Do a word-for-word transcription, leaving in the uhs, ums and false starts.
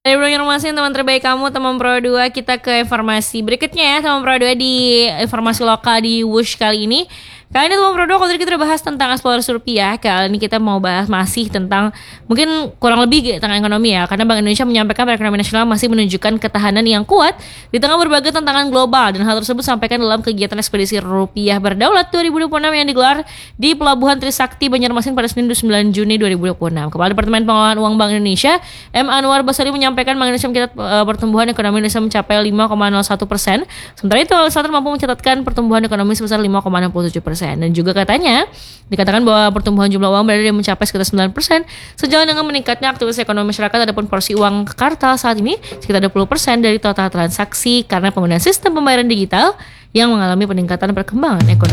Dari informasi teman terbaik kamu, teman Pro dua, kita ke informasi berikutnya ya, teman Pro dua, di informasi lokal di Wush kali ini. Kali ini teman Pro dua, kalau tadi kita udah bahas tentang eksplorasi rupiah, kali ini kita mau bahas masih tentang mungkin kurang lebih tentang ekonomi ya, karena Bank Indonesia menyampaikan perekonomian nasional masih menunjukkan ketahanan yang kuat di tengah berbagai tantangan global, dan hal tersebut disampaikan dalam kegiatan ekspedisi rupiah berdaulat dua ribu dua puluh enam yang digelar di Pelabuhan Trisakti Banjarmasin pada Senin sembilan Juni dua ribu dua puluh enam. Kepala Departemen Pengelolaan Uang Bank Indonesia, M. Anwar Basari, menyampaikan Bank Indonesia mencatat uh, pertumbuhan ekonomi Indonesia mencapai lima koma nol satu persen. Sementara itu, Alsatan mampu mencatatkan pertumbuhan ekonomi sebesar lima koma enam puluh tujuh persen. Dan juga katanya, dikatakan bahwa pertumbuhan jumlah uang berada di mencapai sekitar sembilan persen sejalan dengan meningkatnya aktivitas ekonomi masyarakat. Adapun porsi uang kartal saat ini sekitar dua puluh persen dari total transaksi karena penggunaan sistem pembayaran digital yang mengalami peningkatan perkembangan ekonomi.